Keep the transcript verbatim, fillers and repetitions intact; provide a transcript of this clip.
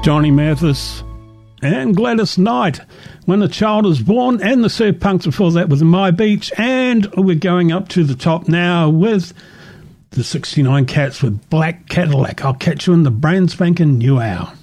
Johnny Mathis and Gladys Knight, When a Child is Born, and the Surf Punks before that with My Beach. And we're going up to the top now with the sixty-nine Cats with Black Cadillac. I'll catch you in the brand spanking new hour.